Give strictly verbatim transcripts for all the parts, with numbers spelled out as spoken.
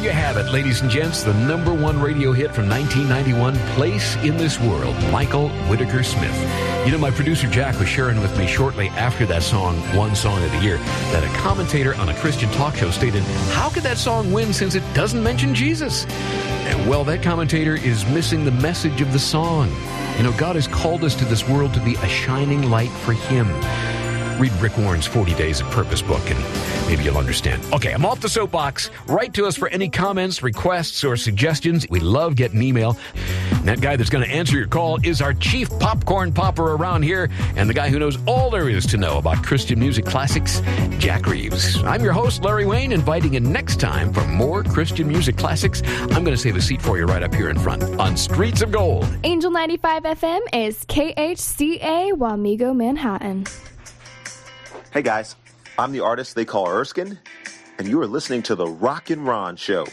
you have it, ladies and gents, the number one radio hit from nineteen ninety-one, Place in This World, Michael Whitaker Smith. You know, my producer Jack was sharing with me shortly after that song, One Song of the Year, that a commentator on a Christian talk show stated, how could that song win since it doesn't mention Jesus? And well, that commentator is missing the message of the song. You know, God has called us to this world to be a shining light for Him. Read Rick Warren's forty Days of Purpose book, and maybe you'll understand. Okay, I'm off the soapbox. Write to us for any comments, requests, or suggestions. We love getting email. And that guy that's going to answer your call is our chief popcorn popper around here, and the guy who knows all there is to know about Christian music classics, Jack Reeves. I'm your host, Larry Wayne, inviting you next time for more Christian music classics. I'm going to save a seat for you right up here in front on Streets of Gold. Angel ninety-five F M is K H C A Wamego, Manhattan. Hey guys, I'm the artist they call Erskine, and you are listening to The Rock and Ron Show.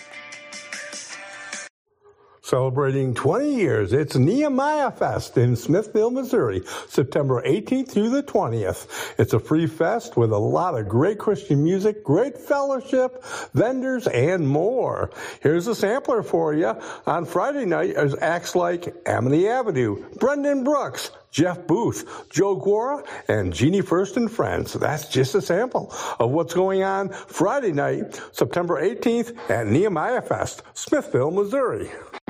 Celebrating twenty years, it's Nehemiah Fest in Smithville, Missouri, September eighteenth through the twentieth. It's a free fest with a lot of great Christian music, great fellowship, vendors, and more. Here's a sampler for you. On Friday night, there's acts like Amity Avenue, Brendan Brooks, Jeff Booth, Joe Guara, and Jeannie First and Friends. That's just a sample of what's going on Friday night, September eighteenth at Nehemiah Fest, Smithville, Missouri.